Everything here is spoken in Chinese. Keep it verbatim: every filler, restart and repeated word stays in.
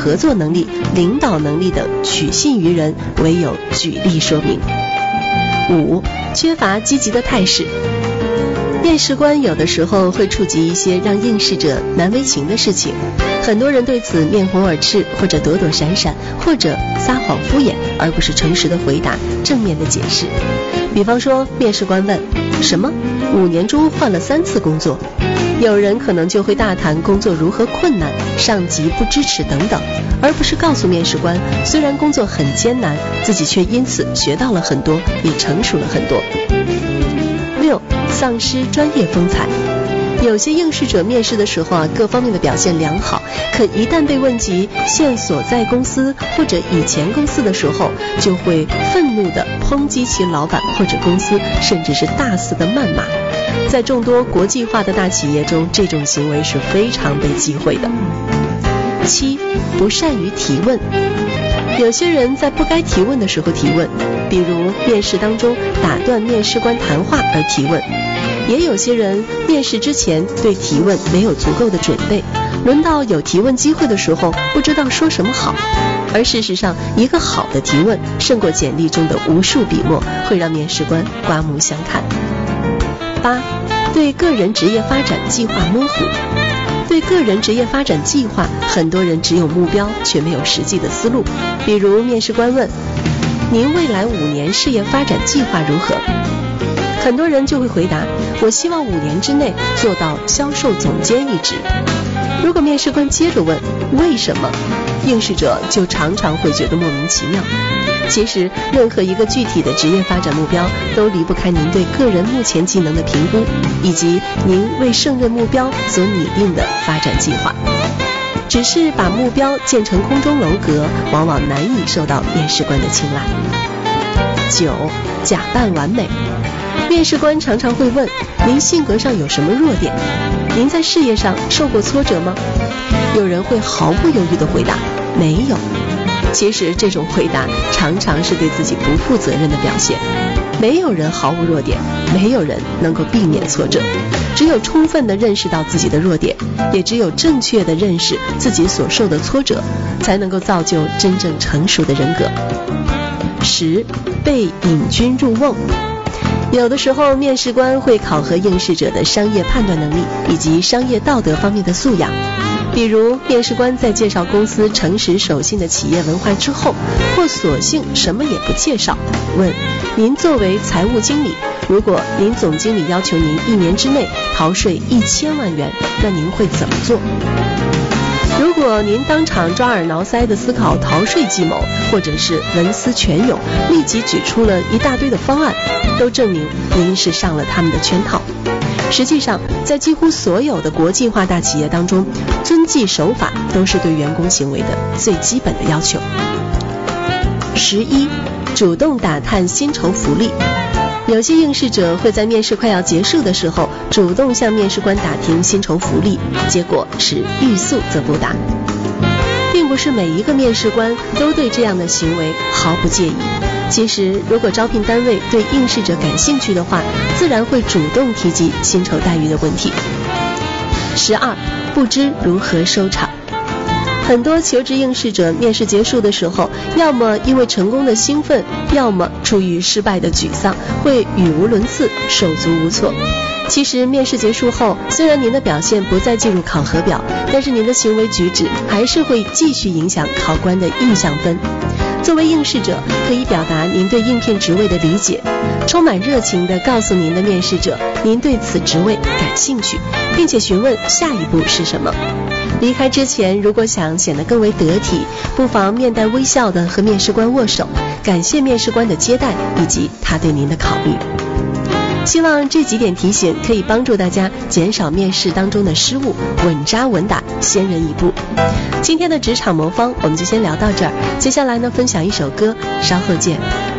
合作能力、领导能力等取信于人，唯有举例说明。五、缺乏积极的态势。面试官有的时候会触及一些让应试者难为情的事情，很多人对此面红耳赤，或者躲躲闪闪，或者撒谎敷衍，而不是诚实的回答，正面的解释。比方说，面试官问什么五年中换了三次工作，有人可能就会大谈工作如何困难，上级不支持等等，而不是告诉面试官，虽然工作很艰难，自己却因此学到了很多，也成熟了很多。六、丧失专业风采。有些应试者面试的时候啊，各方面的表现良好，可一旦被问及现所在公司或者以前公司的时候，就会愤怒地抨击其老板或者公司，甚至是大肆的谩骂。在众多国际化的大企业中，这种行为是非常被忌讳的。七、不善于提问。有些人在不该提问的时候提问，比如面试当中打断面试官谈话而提问。也有些人面试之前对提问没有足够的准备，轮到有提问机会的时候不知道说什么好。而事实上，一个好的提问胜过简历中的无数笔墨，会让面试官刮目相看。八、对个人职业发展计划模糊。对个人职业发展计划，很多人只有目标却没有实际的思路。比如面试官问您未来五年事业发展计划如何，很多人就会回答我希望五年之内做到销售总监一职。如果面试官接着问为什么，应试者就常常会觉得莫名其妙。其实任何一个具体的职业发展目标都离不开您对个人目前技能的评估，以及您为胜任目标所拟定的发展计划。只是把目标建成空中楼阁，往往难以受到面试官的青睐。九、假扮完美。面试官常常会问您性格上有什么弱点，您在事业上受过挫折吗？有人会毫不犹豫地回答没有。其实这种回答常常是对自己不负责任的表现。没有人毫无弱点，没有人能够避免挫折。只有充分地认识到自己的弱点，也只有正确地认识自己所受的挫折，才能够造就真正成熟的人格。十、被引君入瓮。有的时候面试官会考核应试者的商业判断能力以及商业道德方面的素养。比如面试官在介绍公司诚实守信的企业文化之后，或索性什么也不介绍，问您作为财务经理，如果您总经理要求您一年之内逃税一千万元，那您会怎么做？如果您当场抓耳挠腮地思考逃税计谋，或者是文思泉涌，立即举出了一大堆的方案，都证明您是上了他们的圈套。实际上，在几乎所有的国际化大企业当中，遵纪守法都是对员工行为的最基本的要求。十一、主动打探薪酬福利。有些应试者会在面试快要结束的时候，主动向面试官打听薪酬福利，结果是欲速则不达。并不是每一个面试官都对这样的行为毫不介意。其实如果招聘单位对应试者感兴趣的话，自然会主动提及薪酬待遇的问题。十二、不知如何收场。很多求职应试者面试结束的时候，要么因为成功的兴奋，要么出于失败的沮丧，会语无伦次，手足无措。其实面试结束后，虽然您的表现不再进入考核表，但是您的行为举止还是会继续影响考官的印象分。作为应试者，可以表达您对应聘职位的理解，充满热情地告诉您的面试者您对此职位感兴趣，并且询问下一步是什么。离开之前，如果想显得更为得体，不妨面带微笑地和面试官握手，感谢面试官的接待以及他对您的考虑。希望这几点提醒可以帮助大家减少面试当中的失误，稳扎稳打，先人一步。今天的职场魔方我们就先聊到这儿，接下来呢分享一首歌，稍后见。